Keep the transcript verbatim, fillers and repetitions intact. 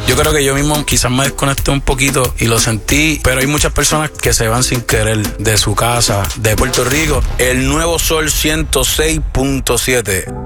Yo creo que yo mismo quizás me desconecté un poquito y lo sentí, pero hay muchas personas que se van sin querer de su casa, de Puerto Rico. El Nuevo Sol ciento seis punto siete.